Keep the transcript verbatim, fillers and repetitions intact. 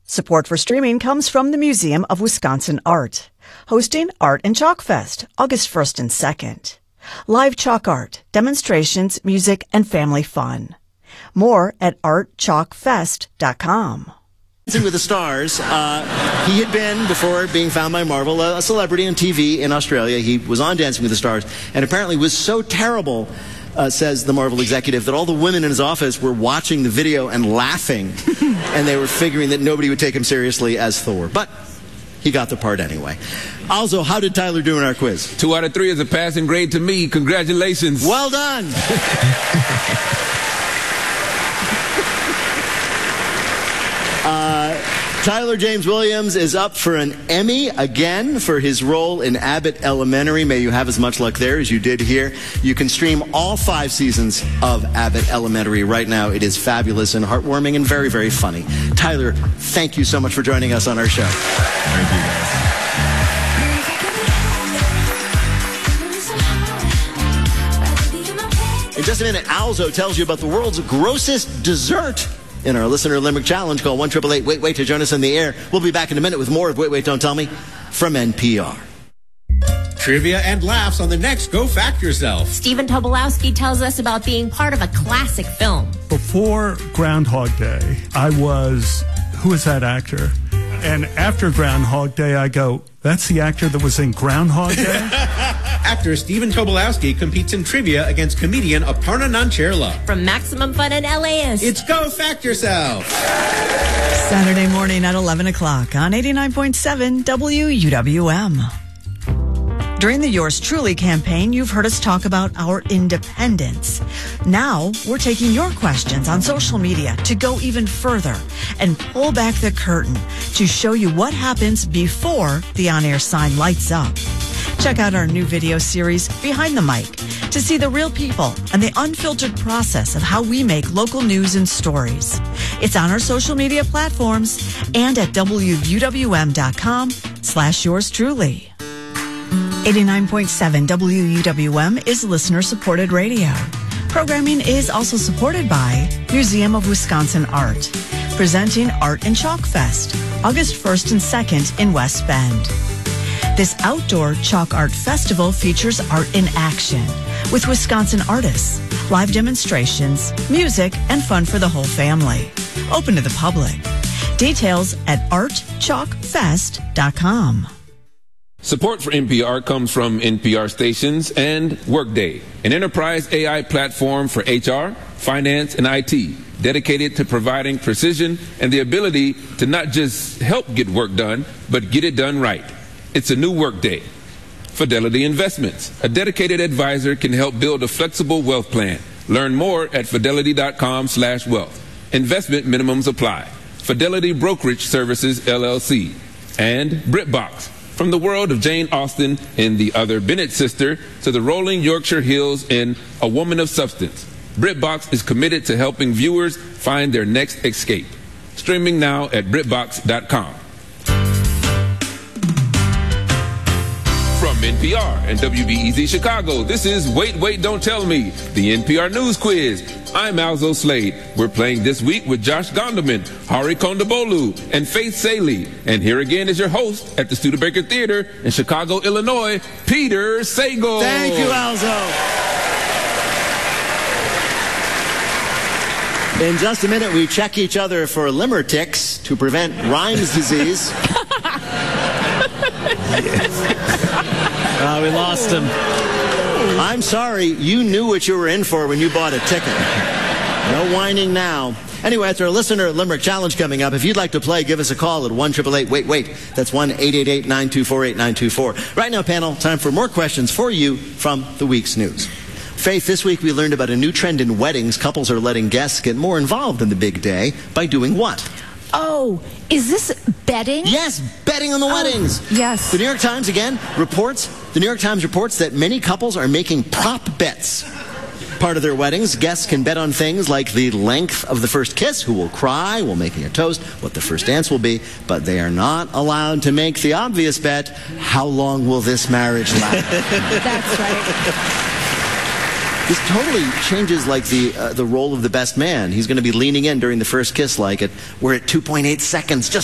Support for streaming comes from the Museum of Wisconsin Art, hosting Art and Chalk Fest, August first and second. Live chalk art, demonstrations, music, and family fun. More at art chalk fest dot com. Dancing with the Stars, uh, he had been, before being found by Marvel, a celebrity on T V in Australia. He was on Dancing with the Stars and apparently was so terrible, uh, says the Marvel executive, that all the women in his office were watching the video and laughing, and they were figuring that nobody would take him seriously as Thor. But he got the part anyway. Also, how did Tyler do in our quiz? Two out of three is a passing grade to me. Congratulations. Well done. uh, Tyler James Williams is up for an Emmy again for his role in Abbott Elementary. May you have as much luck there as you did here. You can stream all five seasons of Abbott Elementary right now. It is fabulous and heartwarming and very, very funny. Tyler, thank you so much for joining us on our show. Thank you, guys. In just a minute, Alzo tells you about the world's grossest dessert in our Listener Limerick Challenge. Call one eight eight eight wait wait to join us in the air. We'll be back in a minute with more of Wait Wait Don't Tell Me from N P R. Trivia and laughs on the next Go Fact Yourself. Stephen Tobolowsky tells us about being part of a classic film. Before Groundhog Day, I was, who is that actor? And after Groundhog Day, I go, that's the actor that was in Groundhog Day? Actor Stephen Tobolowsky competes in trivia against comedian Aparna Nancherla. From Maximum Fun in L A S. It's Go Fact Yourself. Saturday morning at eleven o'clock on eighty-nine point seven W U W M. During the Yours Truly campaign, you've heard us talk about our independence. Now, we're taking your questions on social media to go even further and pull back the curtain to show you what happens before the on-air sign lights up. Check out our new video series, Behind the Mic, to see the real people and the unfiltered process of how we make local news and stories. It's on our social media platforms and at W U W M dot com slash yours truly. eighty-nine point seven W U W M is listener-supported radio. Programming is also supported by Museum of Wisconsin Art, presenting Art and Chalk Fest, August first and second in West Bend. This outdoor chalk art festival features art in action with Wisconsin artists, live demonstrations, music, and fun for the whole family. Open to the public. Details at art chalk fest dot com. Support for N P R comes from N P R stations and Workday, an enterprise A I platform for H R, finance, and I T, dedicated to providing precision and the ability to not just help get work done, but get it done right. It's a new Workday. Fidelity Investments, a dedicated advisor, can help build a flexible wealth plan. Learn more at fidelity dot com slash wealth. Investment minimums apply. Fidelity Brokerage Services, L L C. And BritBox. From the world of Jane Austen in The Other Bennett Sister to the rolling Yorkshire Hills in A Woman of Substance, BritBox is committed to helping viewers find their next escape. Streaming now at brit box dot com. From N P R and W B E Z Chicago, this is Wait, Wait, Don't Tell Me, the N P R News Quiz. I'm Alzo Slade. We're playing this week with Josh Gondelman, Hari Kondabolu, and Faith Saley. And here again is your host at the Studebaker Theater in Chicago, Illinois, Peter Sagal. Thank you, Alzo. In just a minute, we check each other for limmerticks to prevent Rhymes disease. Uh, we lost him. I'm sorry, you knew what you were in for when you bought a ticket. No whining now. Anyway, it's our Listener Limerick Challenge coming up. If you'd like to play, give us a call at one eight eight eight wait wait. That's one eight eight eight nine two four eight nine two four. Right now, panel, time for more questions for you from the week's news. Faith, this week we learned about a new trend in weddings. Couples are letting guests get more involved in the big day by doing what? Oh, is this betting? Yes, betting on the oh, weddings. Yes. The New York Times, again, reports, the New York Times reports that many couples are making prop bets. Part of their weddings, guests can bet on things like the length of the first kiss, who will cry while making a toast, what the first dance will be, but they are not allowed to make the obvious bet, how long will this marriage last? That's right. This totally changes, like, the uh, the role of the best man. He's going to be leaning in during the first kiss, like it. We're at two point eight seconds. Just